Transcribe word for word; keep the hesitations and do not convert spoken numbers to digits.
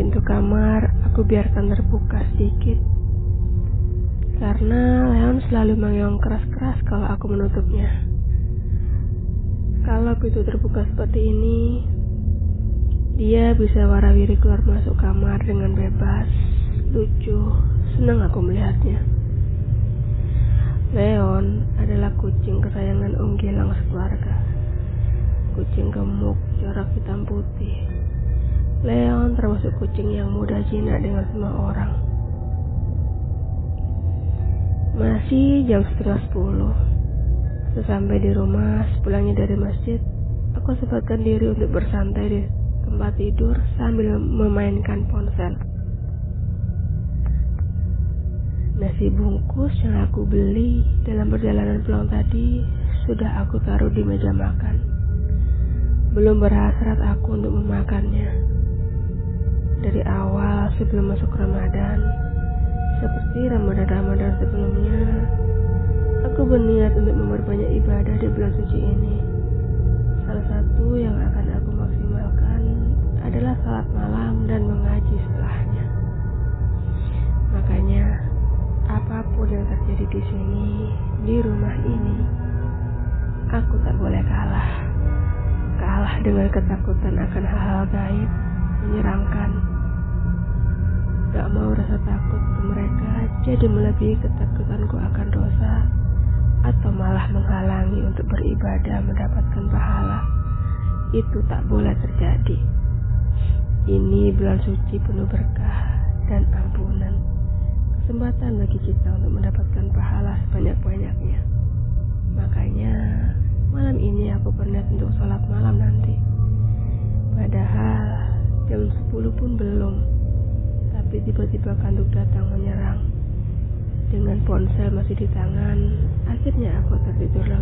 pintu kamar aku biarkan terbuka sedikit, karena Leon selalu mengeong keras-keras kalau aku menutupnya. Kalau pintu terbuka seperti ini, dia bisa warawiri keluar masuk kamar dengan bebas. Lucu, senang aku melihatnya. Leon adalah kucing kesayangan Om Gilang sekeluarga. Kucing gemuk, corak hitam putih. Leon termasuk kucing yang mudah jinak dengan semua orang. Masih jam setengah sepuluh. Sesampai di rumah, sepulangnya dari masjid, aku sempatkan diri untuk bersantai di tempat tidur sambil memainkan ponsel. Nasi bungkus yang aku beli dalam perjalanan pulang tadi sudah aku taruh di meja makan. Belum berhasrat aku untuk memakannya. Dari awal sebelum masuk Ramadan, seperti Ramadan-Ramadan sebelumnya, aku berniat untuk memperbanyak ibadah di bulan suci ini. Salah satu yang akan aku maksimalkan adalah salat malam dan mengaji setelahnya. Makanya, apapun yang terjadi di sini, di rumah ini, aku tak boleh kalah. Kalah dengan ketakutan akan hal-hal gaib, menyeramkan. Gak mau rasa takut ke mereka jadi melebihi ketakutanku akan dosa, atau malah menghalangi untuk beribadah mendapatkan pahala. Itu tak boleh terjadi. Ini bulan suci penuh berkah dan ampunan. Kesempatan bagi kita untuk mendapatkan pahala sebanyak-banyaknya. Makanya malam ini aku berniat untuk sholat malam nanti. Padahal jam sepuluh pun belum. Tapi tiba-tiba kantuk datang menyerang. Dengan ponsel masih di tangan, akhirnya aku tertidur